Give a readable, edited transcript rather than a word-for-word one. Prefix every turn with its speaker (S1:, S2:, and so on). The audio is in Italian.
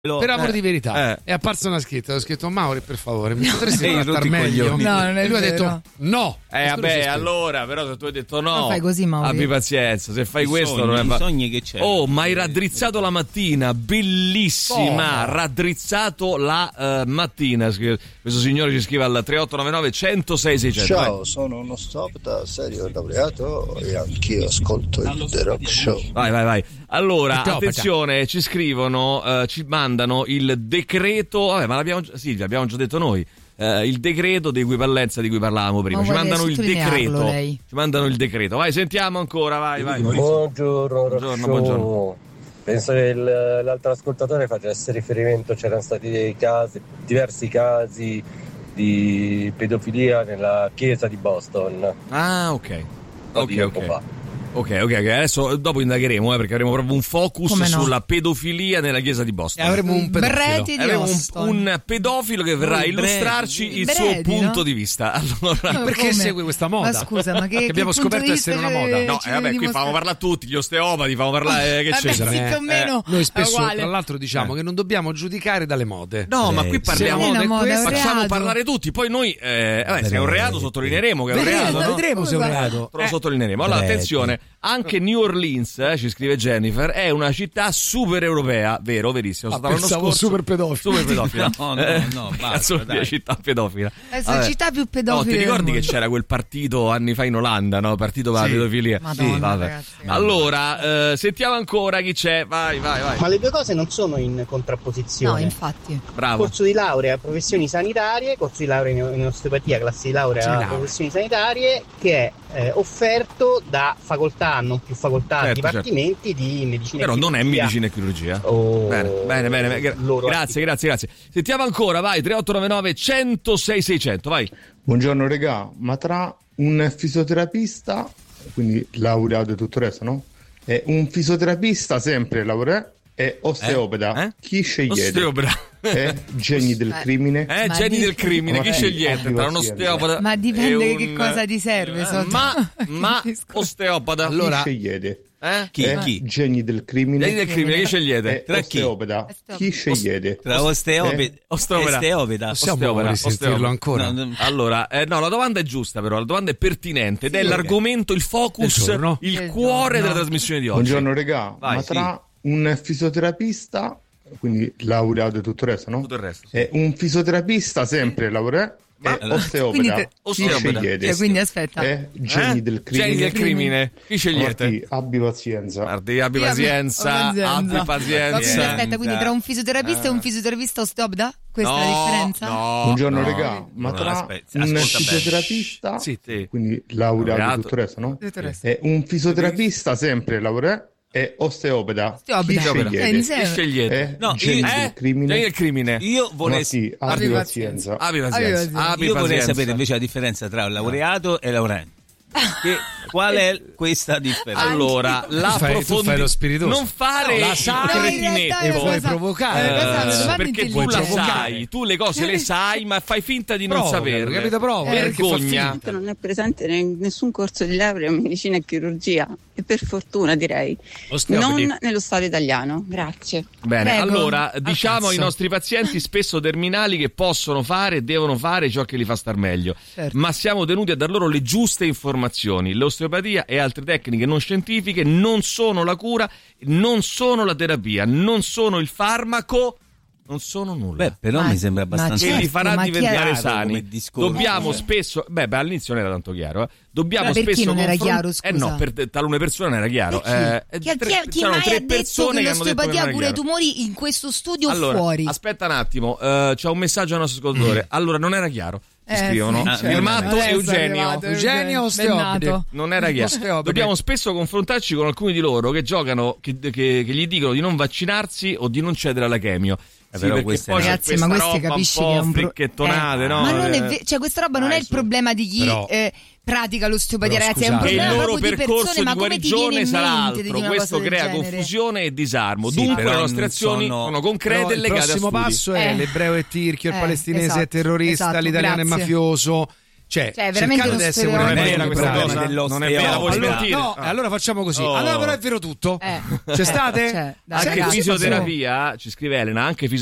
S1: Per amore di verità, è apparsa una scritta, ho scritto: Mauri, per favore, mi potresti trattar meglio?
S2: No, non è
S1: e lui
S2: vero.
S1: ha detto no.
S3: Vabbè, allora, però se tu hai detto no,
S2: non fai così, Mauri.
S3: abbi pazienza, se fai questo
S4: sogni,
S3: non è
S4: sogni che c'è.
S3: Oh, ma hai raddrizzato la mattina, bellissima, raddrizzato la mattina. Questo signore ci scrive al 3899 106 600.
S5: Ciao, sono uno stop da serio laureato e anch'io ascolto il The Rock Show.
S3: Vai. Allora, attenzione, ci scrivono, ci mandano il decreto. Vabbè, ma l'abbiamo già detto noi. Il decreto di equipollenza di cui parlavamo prima. Ci mandano il decreto. Ci mandano il decreto. Vai, sentiamo ancora. Vai.
S6: Buongiorno. Penso che l'altro ascoltatore facesse riferimento, c'erano stati diversi casi di pedofilia nella chiesa di Boston.
S3: Ah, ok.
S6: Tempo fa.
S3: Ok, adesso dopo indagheremo, perché avremo proprio un focus sulla pedofilia nella chiesa di Boston.
S1: E avremo un pedofilo.
S3: Avremo un pedofilo che verrà a illustrarci il suo punto di vista. Allora,
S1: perché segue questa moda?
S2: Ma scusa, ma che
S1: abbiamo scoperto essere una moda.
S3: No, vabbè, qui famo parlare a tutti, gli osteopati, famo parlare che c'è.
S1: Noi spesso, tra l'altro, diciamo che non dobbiamo giudicare dalle mode.
S3: No, ma qui parliamo facciamo parlare tutti. Poi noi, se è un reato, sottolineeremo che è un reato.
S1: Vedremo se è un reato.
S3: Lo sottolineeremo. Allora, attenzione. Anche New Orleans, ci scrive Jennifer, è una città super europea, verissimo.
S1: Pensavo super pedofila.
S4: No,
S3: basta, dai. Città pedofila.
S2: È la città più pedofila.
S3: No, ti ricordi che c'era quel partito anni fa in Olanda, no? Partito per la pedofilia.
S2: Madonna, ragazzi.
S3: Allora, sentiamo ancora chi c'è. Vai.
S7: Ma le due cose non sono in contrapposizione.
S2: No, infatti.
S3: Bravo.
S7: Corso di laurea professioni sanitarie, corso di laurea in osteopatia, classe di laurea professioni sanitarie, che è offerto da facoltà, non più facoltà, dipartimenti di medicina
S3: però
S7: e chirurgia.
S3: Non è medicina e chirurgia. Bene. Grazie. Sentiamo ancora, vai, 3899 106 600, vai.
S8: Buongiorno regà, ma tra un fisioterapista, quindi laureato e tutto il resto, no? E un fisioterapista sempre laureato e osteopata, chi scegliete?
S3: Osteopata.
S8: Geni del crimine?
S3: Geni del crimine, chi scegliete? Tra un osteopata.
S2: Ma dipende che cosa ti serve.
S3: Ma osteopata.
S8: Allora, chi scegliete?
S3: Chi?
S8: Geni del crimine.
S3: Geni del crimine, chi scegliete?
S8: Tra osteopata. Chi scegliete?
S4: Tra osteopata.
S1: Sentirlo ancora.
S3: Allora, no, la domanda è giusta, però la domanda è pertinente ed è l'argomento, il focus, il cuore della trasmissione di oggi.
S8: Buongiorno regà, ma tra un fisioterapista, quindi laureato e tutto il resto, no?
S3: Tutto il resto.
S8: E un fisioterapista sempre laureato e osteopata. Chi scegliete?
S2: Quindi aspetta.
S8: Geni del crimine.
S3: Geni del crimine. Chi scegliete?
S8: Abbi pazienza.
S3: Abbi pazienza.
S2: Aspetta, quindi tra un fisioterapista e un fisioterapista osteopata? Questa è la differenza?
S3: No.
S8: Buongiorno regà, ma tra un fisioterapista, quindi laureato e tutto il resto, no? E un fisioterapista sempre laureato e osteopata. Chi scegliete? Geni del crimine.
S4: Io vorrei
S8: abbi pazienza.
S4: Io vorrei sapere invece la differenza tra laureato e laureando. Qual è questa differenza?
S3: Allora,
S1: tu fai lo spiritoso.
S3: Non fare la cretinetto
S1: e vuoi provocare
S3: perché tu la sai, tu le cose le sai, ma fai finta di non saperle.
S1: Capito? Prova.
S3: Vergogna.
S9: Non è presente nessun corso di laurea in medicina e chirurgia, e per fortuna direi non nello Stato italiano. Grazie.
S3: Bene, allora diciamo ai nostri pazienti spesso terminali che possono fare e devono fare ciò che li fa star meglio, ma siamo tenuti a dar loro le giuste informazioni. L'osteopatia e altre tecniche non scientifiche non sono la cura, non sono la terapia, non sono il farmaco, non sono nulla.
S4: Però mi sembra abbastanza
S3: che li farà diventare sani. Dobbiamo spesso, all'inizio non era tanto chiaro, dobbiamo spesso
S2: per chi non era chiaro, scusa?
S3: No, per talune persone non era chiaro.
S2: Chi mai ha detto che l'osteopatia cura i tumori in questo studio o fuori?
S3: Aspetta un attimo, c'è un messaggio al nostro ascoltatore. Allora, non era chiaro. Scrivono firmato Eugenio osteopati. Non era chiaro. Dobbiamo spesso confrontarci con alcuni di loro che giocano, che gli dicono di non vaccinarsi o di non cedere alla chemio.
S4: Però queste
S2: ragazzi, ma questi capisci che è un
S3: fricchettonate, no?
S2: Ma non è cioè questa roba non è il problema di chi pratica l'osteopatia, ragazzi, è un problema proprio di persone, ma come ti viene in mente di una
S3: questo
S2: cosa
S3: crea
S2: del genere?
S3: confusione e disarmo. Dunque le nostre azioni sono concrete e legate a studi.
S1: Il prossimo passo è l'ebreo è tirchio, il palestinese è terrorista, l'italiano è mafioso. Cioè
S2: veramente
S1: cercate di essere una vera questa cosa.
S3: Non è vera, vuoi smentire?
S1: No, allora facciamo così. Allora però è vero tutto. C'è state?
S3: Anche fisioterapia, ci scrive Elena, anche